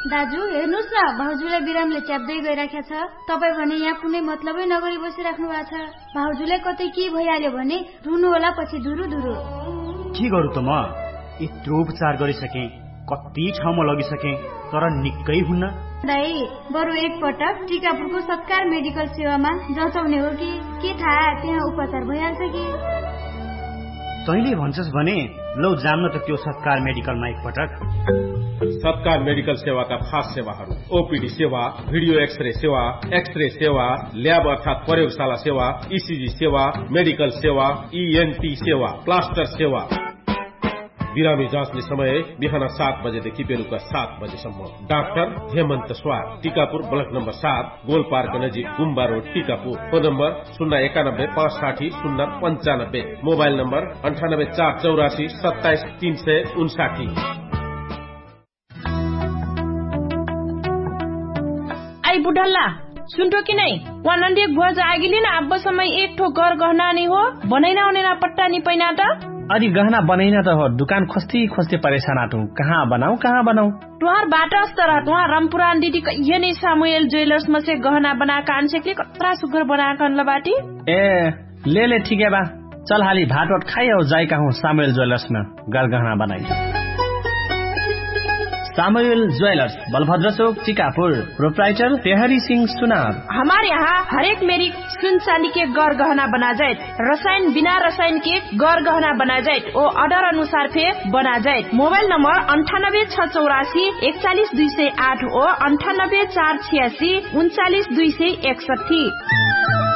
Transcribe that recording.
दाजु हेर्नुस् न, भाउजूलाई बिरामले च्याप्दै गइराखेको छ। तपाईँ भने यहाँ कुनै मतलबै नगरी बसिराख्नु भएको छ। भाउजूलाई कतै के भइहाल्यो भने रुनु होला पछि धुरु धुरु। के गरौँ त म? यत्रो उपचार गरिसके, कति ठाउँमा लगिसके, तर निकै हुन्न। दाइ बरु एकपटक टिकापुरको सत्कार मेडिकल सेवामा जचाउने हो कि के थाहा, त्यहाँ उपचार भइहाल्छ कि। तैँले भन्छस् भने लौ जान्न त त्यो सत्कार मेडिकलमा एकपटक। सत्कार मेडिकल सेवाका खास सेवाहरू: ओपीडी सेवा, भिडियो एक्सरे सेवा, एक्सरे सेवा, ल्याब अर्थात प्रयोगशाला सेवा, ईसीजी सेवा, मेडिकल सेवा, ईएनटी सेवा, प्लास्टर सेवा। बिरामी जाँच्ने समय बिहान 7 बजेदेखि बेलुका 7 बजेसम्म। डाक्टर हेमन्त स्वार, Tikapur block number 7, goal park नजिक, गुम्बा road, Tikapur. Phone number 091 560 095, mobile number 98 484 27 359। I बुढल्ला सुन्टो कि नै वहाँ नन्दी गुवाज आगिली न अब समय एक ठो घर गहना नि हो बनाइना उनेना पट्टा नि पैना त अरे गहना बनाइना त हो, दुकान खोस्ती खोस्ती परेशान आटू, कहाँ बनाऊ तुहार बाटा अस्तर तुहार रामपुरान दीदी ये नै सामुएल ज्वेलर्स में से गहना बनाका अनसेकले कत्रा सुगर बनाका अनला बाटी। ए ले ठीक है बा, चल हाली भात वाट खाई और जाई कहूँ सामुएल ज्वेलर्स में गहना बनाई। सामुएल ज्वेलर्स, बलभद्र चौक, टीकापुर। प्रोप्राइटर तेहरी सिंह सुनार। हमारे यहाँ हर एक मेरी सुन चांदी के गौर गहना बना जाए, रसायन बिना रसायन के गौर गहना बना जाए, ओ ऑर्डर अनुसार फे बना जाए। मोबाइल नंबर 98 684 41 208 और 98 486 39 261।